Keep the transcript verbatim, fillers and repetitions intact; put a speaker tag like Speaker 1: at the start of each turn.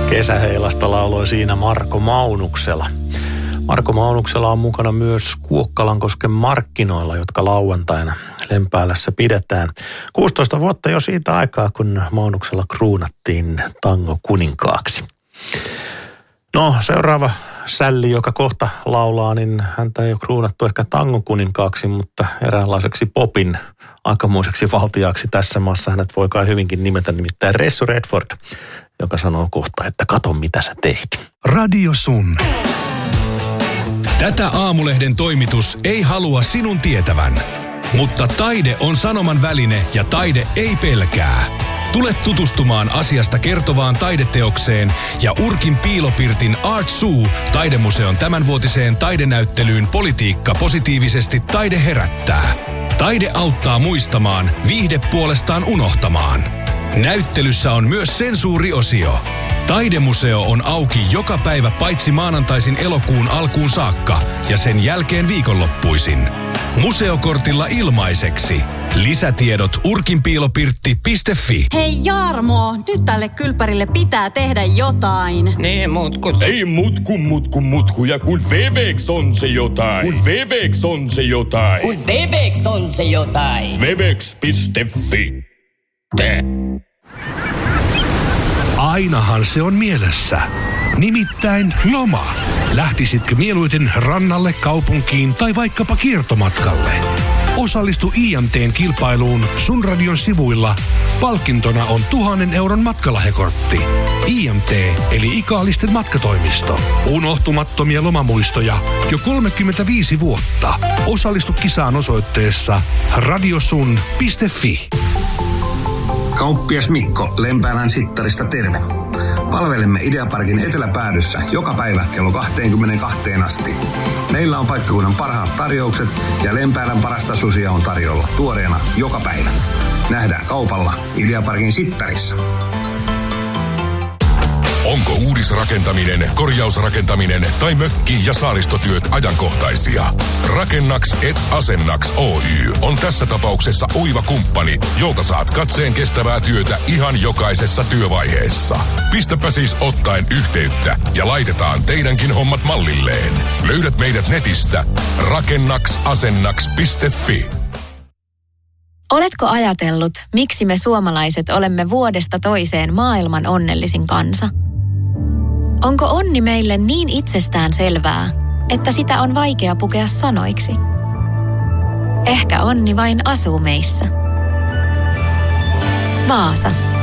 Speaker 1: Kesäheilasta lauloi siinä Marko Maunuksela. Marko Maunuksela on mukana myös Kuokkalankosken markkinoilla, jotka lauantaina Lempäälässä pidetään. kuusitoista vuotta jo siitä aikaa, kun Maunuksella kruunattiin tango kuninkaaksi. No, seuraava sälli, joka kohta laulaa, niin häntä ei ole kruunattu ehkä tangon kuninkaaksi, mutta eräänlaiseksi popin aikamoiseksi valtiaksi tässä maassa hänet voi kai hyvinkin nimetä, nimittäin Ressu Redford, joka sanoo kohta, että kato mitä sä teit.
Speaker 2: Radio Sun. Tätä Aamulehden toimitus ei halua sinun tietävän, mutta taide on sanoman väline ja taide ei pelkää. Tule tutustumaan asiasta kertovaan taideteokseen ja Urkin piilopirtin Art Zoo taidemuseon tämänvuotiseen taidenäyttelyyn Politiikka positiivisesti taide herättää. Taide auttaa muistamaan, viihde puolestaan unohtamaan. Näyttelyssä on myös sensuuriosio. Taidemuseo on auki joka päivä paitsi maanantaisin elokuun alkuun saakka ja sen jälkeen viikonloppuisin. Museokortilla ilmaiseksi. Lisätiedot urkinpiilopirtti piste fi.
Speaker 3: Hei Jarmo, nyt tälle kylpärille pitää tehdä jotain.
Speaker 4: Niin, mutku.
Speaker 5: Ei mutku, mutku, mutku. Ja kun Vevex on se jotain. Kun Vevex on se jotain.
Speaker 4: Kun Vevex on se jotain.
Speaker 5: Vevex piste fi. Te.
Speaker 2: Ainahan se on mielessä. Nimittäin loma. Lähtisitkö mieluiten rannalle, kaupunkiin tai vaikkapa kiertomatkalle? Osallistu I M T:n kilpailuun Sun Radion sivuilla. Palkintona on tuhannen euron matkalahjakortti. I M T eli Ikaalisten matkatoimisto. Unohtumattomia lomamuistoja jo kolmekymmentäviisi vuotta. Osallistu kisaan osoitteessa radiosun piste fi.
Speaker 6: Kauppias Mikko Lempäälän Sittarista terve. Palvelemme Ideaparkin eteläpäädyssä joka päivä kello kaksikymmentäkaksi asti. Meillä on paikkakunnan parhaat tarjoukset ja Lempäälän parasta susia on tarjolla tuoreena joka päivä. Nähdään kaupalla Ideaparkin Sittarissa.
Speaker 7: Onko uudisrakentaminen, korjausrakentaminen tai mökki- ja saaristotyöt ajankohtaisia? Rakennaks et Asennaks Oy on tässä tapauksessa oiva kumppani, jolta saat katseen kestävää työtä ihan jokaisessa työvaiheessa. Pistäpä siis ottaen yhteyttä ja laitetaan teidänkin hommat mallilleen. Löydät meidät netistä rakennaks-asennaks piste fi.
Speaker 8: Oletko ajatellut, miksi me suomalaiset olemme vuodesta toiseen maailman onnellisin kansa? Onko onni meille niin itsestään selvää, että sitä on vaikea pukea sanoiksi? Ehkä onni vain asuu meissä. Vaasa.